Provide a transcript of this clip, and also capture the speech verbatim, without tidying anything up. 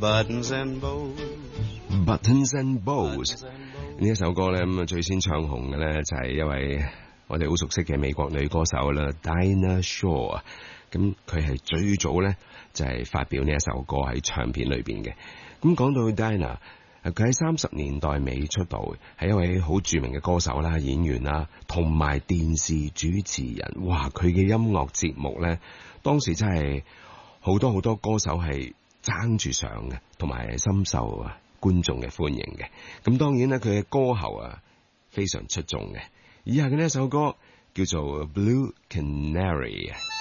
Buttons and bows, Buttons and Bows 呢一首歌咧，咁啊最先唱紅嘅咧就係一位我哋好熟悉嘅美國女歌手啦 Dinah Shore。咁佢係最早咧就係發表呢一首歌喺唱片裏邊嘅。咁講到 Dinah， 佢喺三十年代尾出道，係一位好著名嘅歌手啦、演員啦，同埋電視主持人。哇！佢嘅音樂節目咧，當時真係好多好多歌手係爭住上嘅，同埋深受啊觀眾嘅歡迎嘅。咁當然咧，佢嘅歌喉啊非常出眾嘅。以下嘅呢一首歌叫做 Blue Canary。